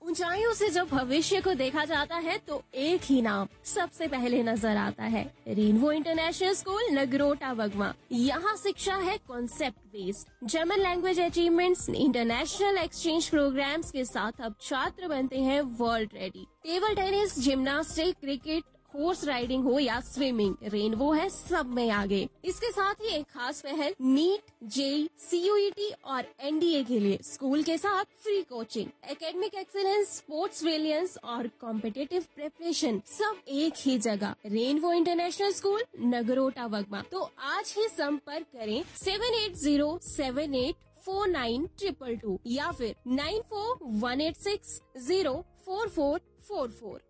ऊंचाइयों से जब भविष्य को देखा जाता है तो एक ही नाम सबसे पहले नजर आता है, rainbow international school Nagrota Wagma. यहाँ शिक्षा है concept based, German language achievements, international exchange programmes के साथ अब छात्र बनते हैं world ready. Table tennis, gymnastic, cricket, horse riding हो या स्विमिंग, रेनबो है सब में आगे। इसके साथ ही एक खास पहल, नीट, जेई, सीयूईटी और एनडीए के लिए स्कूल के साथ free coaching, academic excellence, sports brilliance और कॉम्पिटिटिव प्रिपरेशन सब एक ही जगह। Rainbow international school Nagrota Wagma. तो आज ही संपर्क करें 7807849222 या फिर 9418604444।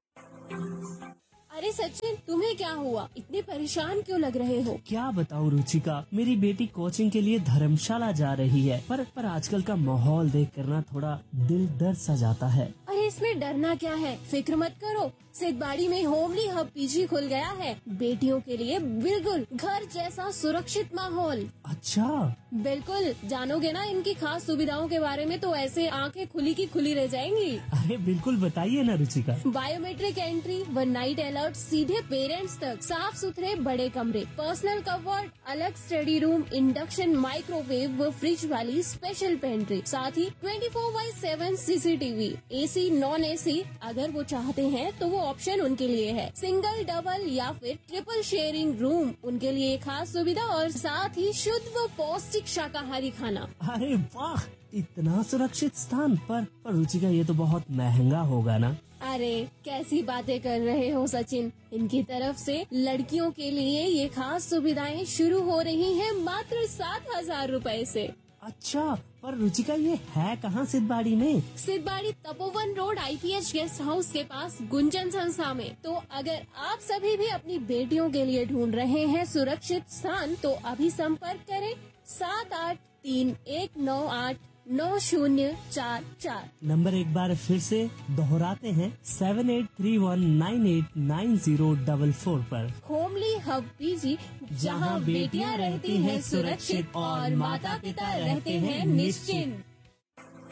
अरे सचिन, तुम्हें क्या हुआ? इतने परेशान क्यों लग रहे हो? क्या बताऊं रुचिका, मेरी बेटी कोचिंग के लिए धर्मशाला जा रही है, पर आजकल का माहौल देख कर ना थोड़ा दिल डर सा जाता है। अरे इसमें डरना क्या है, फिक्र मत करो। सिद्धबाड़ी में होमली हब पीजी खुल गया है, बेटियों के लिए बिल्कुल घर जैसा सुरक्षित माहौल। अच्छा, बिल्कुल, जानोगे ना इनकी खास सुविधाओं के बारे में तो ऐसे आंखें खुली की खुली रह जाएंगी। अरे बिल्कुल बताइए ना रुचिका। बायोमेट्रिक एंट्री व नाइट अलर्ट सीधे पेरेंट्स तक, साफ सुथरे बड़े कमरे, पर्सनल कवर्ड, अलग स्टडी रूम, इंडक्शन, माइक्रोवेव व फ्रिज वाली स्पेशल पेंट्री, साथ ही 24/7 सीसीटीवी, एसी, नॉन एसी अगर वो चाहते हैं तो वो ऑप्शन उनके लिए है। सिंगल, डबल या फिर ट्रिपल शेयरिंग रूम, उनके लिए खास सुविधा और साथ ही शुद्ध व पौष्टिक शाकाहारी खाना। अरे वाह, इतना सुरक्षित स्थान पर रुचिका ये तो बहुत महंगा होगा ना? अरे कैसी बातें कर रहे हो सचिन, इनकी तरफ से लड़कियों के लिए ये खास सुविधाएं शुरू हो रही हैं मात्र 7,000 रूपए से। अच्छा, पर रुचिका ये है कहाँ सिद्धबाड़ी में? Sidhbari Tapovan road IPH guest house के पास गुंजन संस्था में। तो अगर आप सभी भी अपनी बेटियों के लिए ढूंढ रहे हैं सुरक्षित स्थान तो अभी संपर्क करें 7831989044। नंबर एक बार फिर से दोहराते हैं 7831989044 पर। होमली हब पीजी, जहां बेटियां रहती हैं सुरक्षित और माता पिता रहते हैं निश्चिंत।